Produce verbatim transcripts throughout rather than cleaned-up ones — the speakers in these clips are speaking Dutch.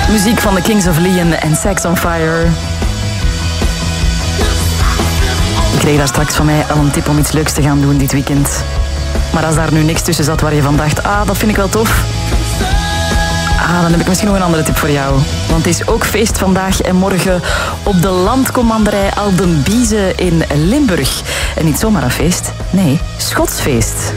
Muziek van de Kings of Leon en Sex on Fire. Ik kreeg daar straks van mij al een tip om iets leuks te gaan doen dit weekend. Maar als daar nu niks tussen zat waar je van dacht, ah, dat vind ik wel tof. Ah, dan heb ik misschien nog een andere tip voor jou. Want het is ook feest vandaag en morgen op de landcommanderij Aldenbieze in Limburg. En niet zomaar een feest, nee, Schotsfeest.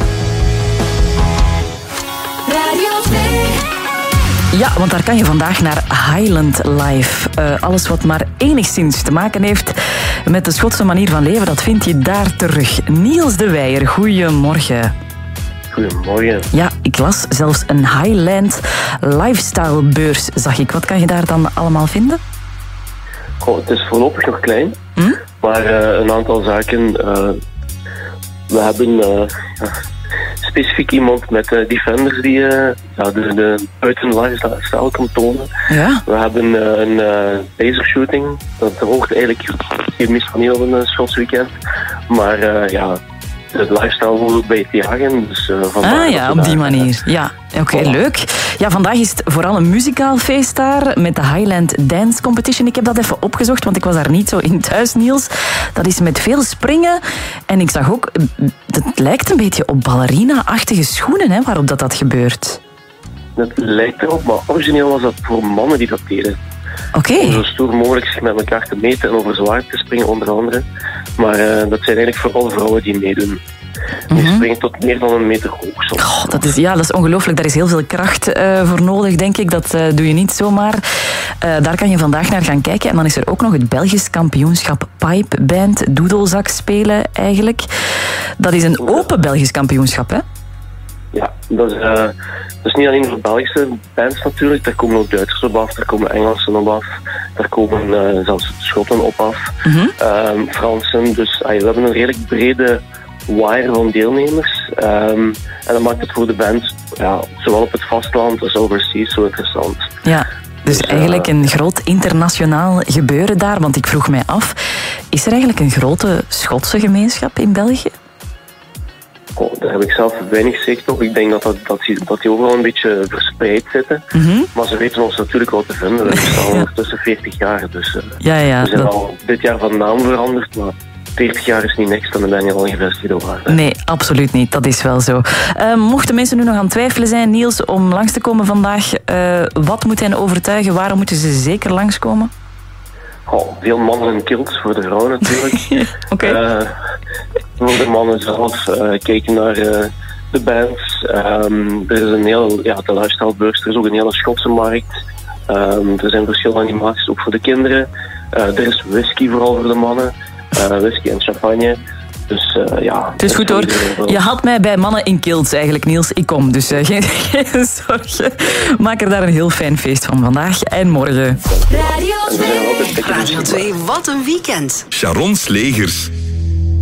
Radio twee. Ja, want daar kan je vandaag naar Highland Life. Uh, alles wat maar enigszins te maken heeft met de Schotse manier van leven, dat vind je daar terug. Niels de Weijer, goeiemorgen. Goedemorgen. Ja, ik las zelfs een Highland lifestyle beurs, zag ik. Wat kan je daar dan allemaal vinden? Goh, het is voorlopig nog klein, Hm? maar uh, een aantal zaken. Uh, we hebben uh, specifiek iemand met uh, Defenders die uh, ja, de, de buiten lifestyle komt tonen. Ja. We hebben uh, een uh, laser shooting. Dat hoort eigenlijk geen mis van heel een uh, Schots weekend. Maar uh, ja, de lifestyle hoort ook bij het jagen. Dus, uh, Ah ja, op die manier. Ja, oké, okay, leuk. Ja, vandaag is het vooral een muzikaal feest daar met de Highland Dance Competition. Ik heb dat even opgezocht, want ik was daar niet zo in thuis, Niels. Dat is met veel springen. En ik zag ook, het lijkt een beetje op ballerina-achtige schoenen, hè, waarop dat, dat gebeurt. Het lijkt erop, maar origineel was dat voor mannen die dat deden. Oké. Okay. Om zo stoer mogelijk zich met elkaar te meten en over zwaard te springen, onder andere. Maar uh, dat zijn eigenlijk vooral vrouwen die meedoen. Die Mm-hmm. springen tot meer dan een meter hoog soms. Oh, dat is, ja, dat is ongelooflijk. Daar is heel veel kracht uh, voor nodig, denk ik. Dat uh, doe je niet zomaar. Uh, daar kan je vandaag naar gaan kijken. En dan is er ook nog het Belgisch kampioenschap Pipeband Doedelzak spelen, eigenlijk. Dat is een open Belgisch kampioenschap, hè? Ja, dat is, uh, dat is niet alleen voor Belgische bands natuurlijk. Daar komen ook Duitsers op af, daar komen Engelsen op af. Daar komen uh, zelfs Schotten op af. Mm-hmm. Um, Fransen. Dus uh, we hebben een redelijk brede wire van deelnemers. Um, en dat maakt het voor de band, ja, zowel op het vasteland als overseas, zo interessant. Ja. Dus eigenlijk een groot internationaal gebeuren daar. Want ik vroeg mij af, is er eigenlijk een grote Schotse gemeenschap in België? Oh, daar heb ik zelf weinig zicht op. Ik denk dat, dat, dat, die, dat die overal een beetje verspreid zitten. Mm-hmm. Maar ze weten ons natuurlijk wel te vinden. We bestaan ondertussen veertig jaar. Dus uh, ja, ja, we zijn dat... al dit jaar van naam veranderd. Maar veertig jaar is niet niks, dan ben je al een gevestigde waarde. Nee, absoluut niet. Dat is wel zo. Uh, mochten mensen nu nog aan het twijfelen zijn, Niels, om langs te komen vandaag, uh, wat moet hen overtuigen? Waarom moeten ze zeker langskomen? Oh, veel mannen in kilts, voor de vrouwen natuurlijk. Oké. Okay. Uh, voor de mannen zelf, uh, kijken naar uh, de bands. Um, er is een heel, ja, de lifestylebeurs, er is ook een hele Schotse markt. Um, er zijn verschillende animaties ook voor de kinderen. Uh, er is whisky vooral voor de mannen. Uh, whisky en champagne. Dus uh, ja... Het is goed hoor. Je had mij bij mannen in kilts eigenlijk, Niels. Ik kom, dus uh, geen, geen zorgen. Maak er daar een heel fijn feest van vandaag en morgen. Radio twee. Radio twee, wat een weekend. Sharon Slegers.